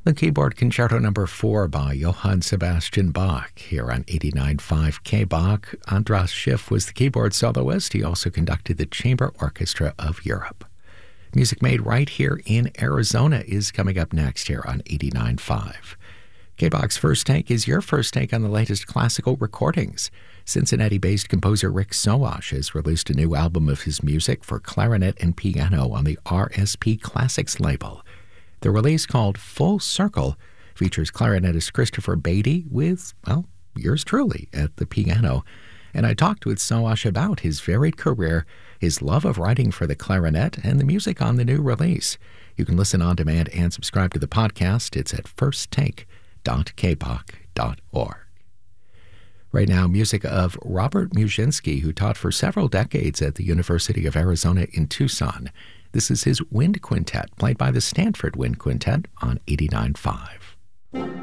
The Keyboard Concerto No. 4 by Johann Sebastian Bach here on 89.5 K-Bach. Andras Schiff was the keyboard soloist. He also conducted the Chamber Orchestra of Europe. Music made right here in Arizona is coming up next here on 89.5. K-Bach's First Take is your first take on the latest classical recordings. Cincinnati-based composer Rick Sowash has released a new album of his music for clarinet and piano on the RSP Classics label. The release, called Full Circle, features clarinetist Christopher Beatty with, well, yours truly at the piano. And I talked with Sowash about his varied career, his love of writing for the clarinet, and the music on the new release. You can listen on demand and subscribe to the podcast. It's at firsttake.kbach.org. Right now, music of Robert Muszynski, who taught for several decades at the University of Arizona in Tucson. This is his Wind Quintet, played by the Stanford Wind Quintet on 89.5.